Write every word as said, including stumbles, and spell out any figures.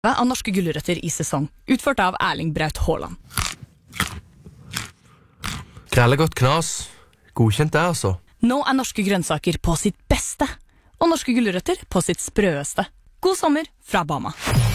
av norske gulrøtter i sesong, utført av Erling Braut Haaland. Krellegodt knas. Godkjent det, altså. Nå er norske grønnsaker på sitt beste, og norske gulrøtter på sitt sprøeste. God sommer fra Bama.